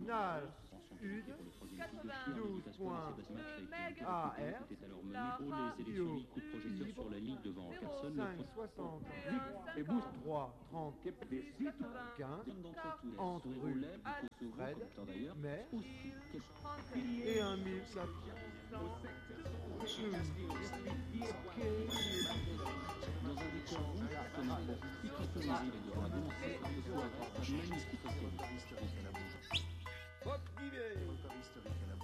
Nage, UD, 12 points AR, radio, libre, 5,60, 3, 30, 15, entre rue Fred, Mer, et 1400. Dans un décor rouge, comme un groupe iconisé de démonstrer une fois magnifique océan.